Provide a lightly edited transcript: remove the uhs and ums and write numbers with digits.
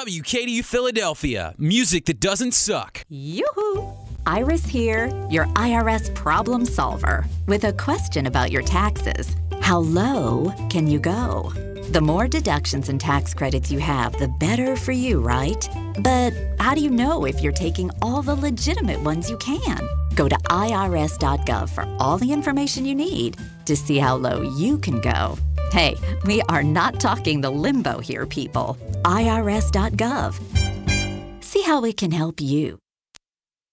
WKDU Philadelphia, music that doesn't suck. Yoo-hoo! Iris here, your IRS problem solver, with a question about your taxes. How low can you go? The more deductions and tax credits you have, the better for you, right? But how do you know if you're taking all the legitimate ones you can? Go to irs.gov for all the information you need to see how low you can go. Hey, we are not talking the limbo here, people. irs.gov. See how it can help you.